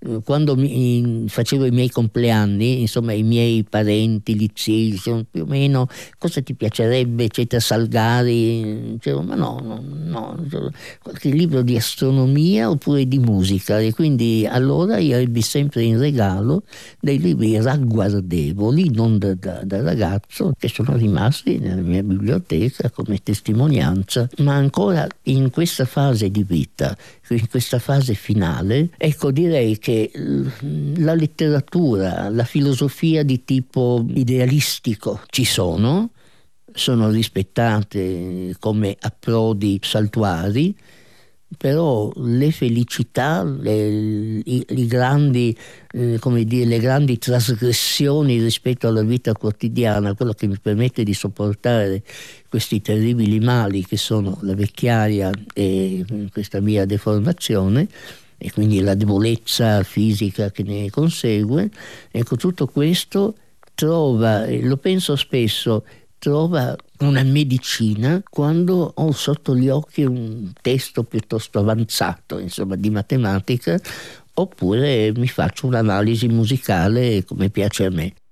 quando facevo i miei compleanni, insomma i miei parenti, gli zii, dicevano più o meno cosa ti piacerebbe, eccetera, Salgari, dicevo ma no, qualche libro di astronomia oppure di musica, e quindi allora io ebbi sempre in regalo dei libri ragguardevoli, non da ragazzo, che sono rimasti nella mia biblioteca come testimonianza. Ma ancora in questa fase di vita, in questa fase finale, ecco, direi che la letteratura, la filosofia di tipo idealistico ci sono rispettate come approdi saltuari, però le felicità, i grandi, come dire, le grandi trasgressioni rispetto alla vita quotidiana, quello che mi permette di sopportare questi terribili mali che sono la vecchiaia e questa mia deformazione, e quindi la debolezza fisica che ne consegue, ecco, tutto questo trova, lo penso spesso, trova una medicina quando ho sotto gli occhi un testo piuttosto avanzato, insomma, di matematica, oppure mi faccio un'analisi musicale come piace a me.